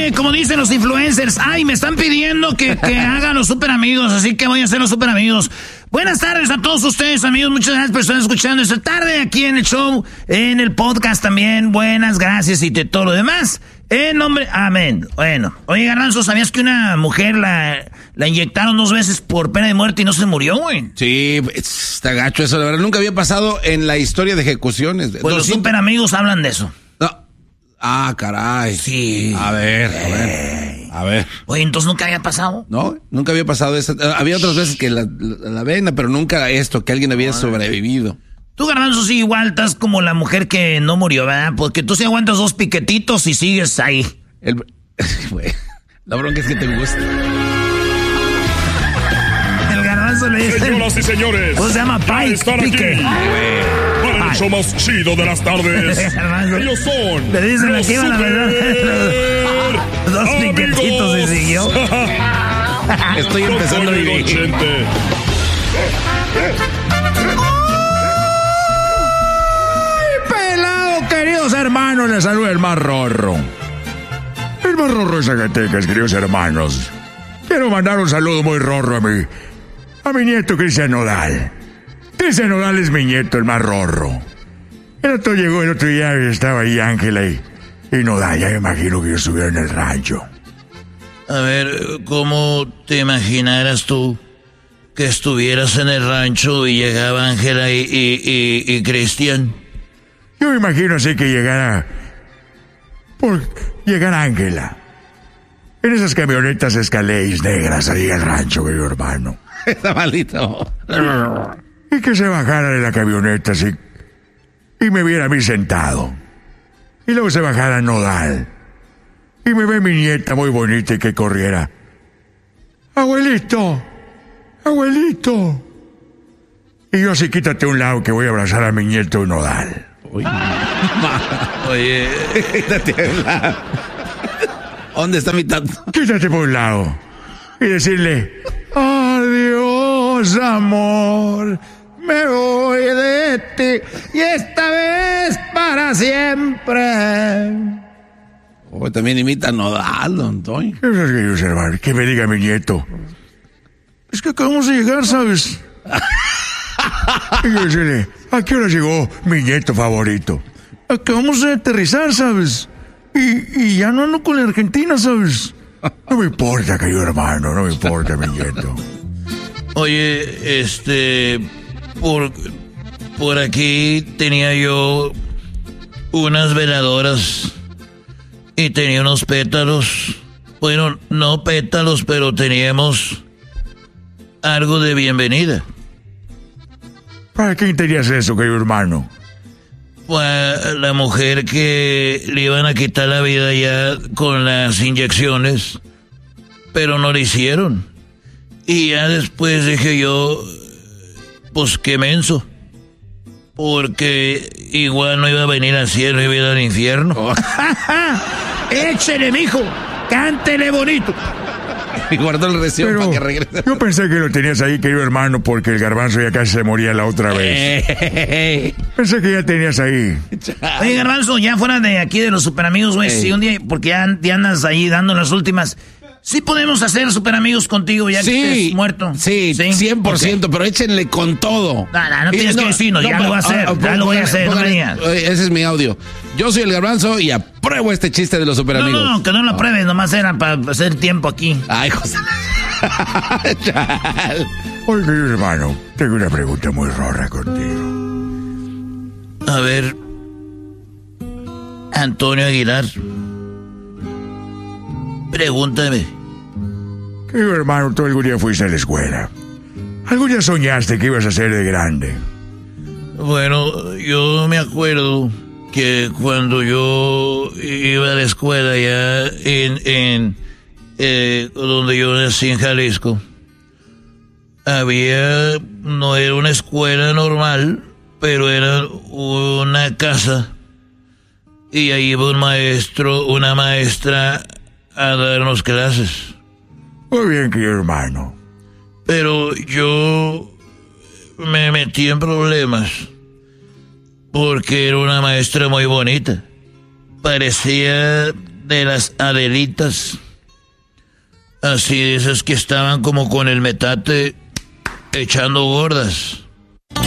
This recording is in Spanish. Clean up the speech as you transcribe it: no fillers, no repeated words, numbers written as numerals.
Oye, como dicen los influencers, ay, me están pidiendo que haga los super amigos, así que voy a hacer los super amigos. Buenas tardes a todos ustedes, amigos. Muchas gracias por estar escuchando esta tarde aquí en el show, en el podcast también. Buenas, gracias y de todo lo demás. En nombre, amén. Bueno, oye, Garbanzo, ¿sabías que una mujer la inyectaron 2 veces por pena de muerte y no se murió, güey? Sí, está gacho eso, la verdad. Nunca había pasado en la historia de ejecuciones. Pues los super amigos hablan de eso. No. Ah, caray. Sí. A ver. Oye, entonces nunca había pasado. No, nunca había pasado eso. Había otras veces que la vena, pero nunca esto, que alguien había sobrevivido. Tú, Garbanzo, sí, igual estás como la mujer que no murió, ¿verdad? Porque tú sí aguantas 2 piquetitos y sigues ahí. La bronca es que te gusta. El Garbanzo le dice... Señoras y señores, ¿cómo se llama? Pique. Para el show más chido de las tardes. Ellos son... Le dicen aquí van a ver 2 piquetitos y siguió. Estoy empezando a vivir. Queridos hermanos, les saluda el más rorro. El más rorro de Zacatecas, queridos hermanos. Quiero mandar un saludo muy rorro a mi nieto Cristian Nodal. Cristian Nodal es mi nieto, el más rorro. El otro día estaba ahí Ángela y Nodal. Ya me imagino que yo estuviera en el rancho. A ver, ¿cómo te imaginaras tú que estuvieras en el rancho y llegaba Ángela y Cristian? Yo me imagino así que llegara Ángela. En esas camionetas Escalades negras ahí al rancho, querido hermano. Está malito. Y que se bajara de la camioneta así y me viera a mí sentado. Y luego se bajara Nodal. Y me ve mi nieta muy bonita y que corriera. ¡Abuelito! ¡Abuelito! Y yo así, quítate a un lado que voy a abrazar a mi nieto Nodal. Oye, quítate a un lado. ¿Dónde está mi tato? Quítate por un lado. Y decirle, adiós, amor. Me voy de ti. Y esta vez para siempre. Oh, también imita a Nodal, don Antonio. Que me diga mi nieto. Es que acabamos de llegar, ¿sabes? Y yo decirle, ¿a qué hora llegó mi nieto favorito? Acabamos de aterrizar, ¿sabes? Y ya no ando con la Argentina, ¿sabes? No me importa, querido hermano, no me importa, mi nieto. Oye, por aquí tenía yo unas veladoras y tenía unos pétalos. Bueno, no pétalos, pero teníamos algo de bienvenida. ¿Para quién tenías eso, querido hermano? Pues la mujer que le iban a quitar la vida ya con las inyecciones, pero no le hicieron. Y ya después dije yo, pues qué menso, porque igual no iba a venir al cielo, iba a ir al infierno. Oh. ¡Échele, mijo! ¡Cántele bonito! Y guardó el recibo para que regrese. Yo pensé que lo tenías ahí, querido hermano, porque el Garbanzo ya casi se moría la otra vez. Pensé que ya tenías ahí. Oye, Garbanzo, ya fuera de aquí de los super amigos, güey, si un día, porque ya andas ahí dando las últimas... Sí podemos hacer super amigos contigo ya que estés muerto. Sí, 100%, okay. Pero échenle con todo. No tienes que decirnos, ya lo voy a hacer, ya lo voy a hacer, no me digas. Ese es mi audio. Yo soy el Garbanzo y apruebo este chiste de los super amigos. No, que no lo apruebes, nomás era para hacer tiempo aquí. Ay, José. Oye, querido hermano, tengo una pregunta muy rara contigo. A ver, Antonio Aguilar, pregúntame. Querido hermano, tú algún día fuiste a la escuela. ¿Algún día soñaste que ibas a ser de grande? Bueno, yo me acuerdo que cuando yo iba a la escuela ya donde yo nací en Jalisco, no era una escuela normal, pero era una casa y ahí iba un maestro, una maestra a darnos clases. Muy bien, querido hermano. Pero yo me metí en problemas porque era una maestra muy bonita. Parecía de las Adelitas. Así, esas que estaban como con el metate echando gordas.